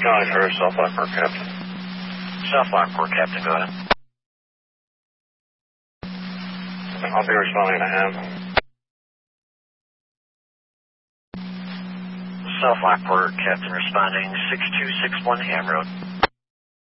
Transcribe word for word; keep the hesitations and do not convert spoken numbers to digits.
County Sheriff, South Lockport, Captain. South Lockport, Captain, go ahead. I'll be responding to him. South Lockport, Captain, responding six two six one Ham Road.